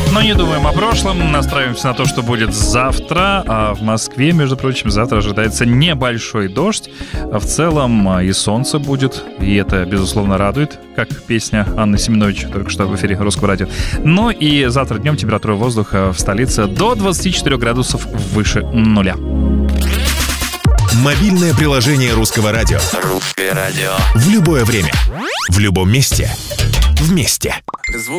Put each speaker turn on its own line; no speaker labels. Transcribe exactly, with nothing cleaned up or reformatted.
Но не думаем о прошлом, настраиваемся на то, что будет завтра. А в Москве, между прочим, завтра ожидается небольшой дождь. А в целом и солнце будет, и это, безусловно, радует, как песня Анны Семенович только что в эфире Русского радио. Ну и завтра днем температура воздуха в столице до двадцати четырёх градусов выше нуля.
Мобильное приложение Русского радио.
Русское радио.
В любое время, в любом месте, вместе.
Звук